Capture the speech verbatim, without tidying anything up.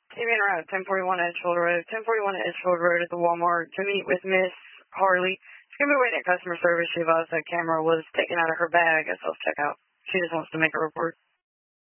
Came in around ten forty-one Edgefield Road, ten forty-one Edgefield Road at the Walmart to meet with Miss Harley. She's going to be waiting at customer service. She advised that camera was taken out of her bag at self-checkout. She just wants to make a report.